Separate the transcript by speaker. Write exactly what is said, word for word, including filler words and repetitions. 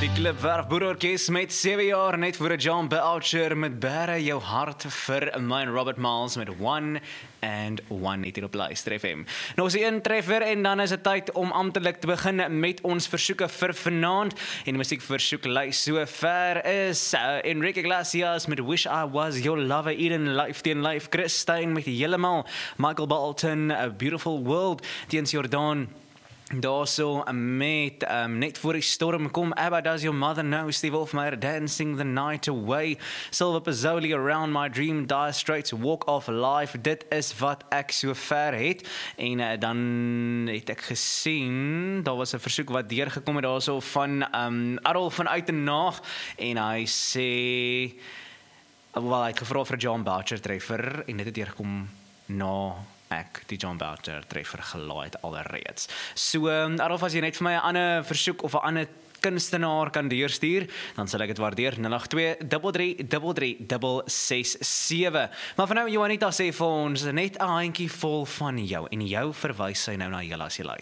Speaker 1: Die Klipwerf Boerorkes met sewe jaar net voor 'n John Boucher met Bære jou hart vir myn Robert Miles met One and One net hier op Luister F M. Nou is die een treffer en dan is dit tyd om amptelik te begin met ons versoeke vir vanaand. En die musiekversoek lys so ver is uh, Enrique Iglesias met Wish I Was Your Lover, Eden Life teen Life, Chris Stein met Heeltemal, Michael Bolton, A Beautiful World, teens Jordan. Daarso met um, net voor die storm kom Abba Does Your Mother Know, Steve Wolfmeyer, Dancing the Night Away, Silver Pizzoli, Around My Dream, Dire Straits, Walk of Life. Dit is wat ek so ver het. En uh, dan het ek gesien, daar was 'n versoek wat deurgekom het daarso van um, Adol van Uitenaag en hy sê wel, hy het gevra vir 'n John Boucher treffer en dit het deurgekom na ek die John Boucher treffer gelaai het alreeds. So, um, Adolf, as jy net vir my 'n ander versoek of 'n ander kunstenaar kan deurstuur, dan sal ek dit waardeer. nul agt twee drie drie drie drie ses ses sewe. Maar vir nou, Johanita sê vir ons net 'n handjie vol van jou en jou verwys sy nou na julle as jy luister.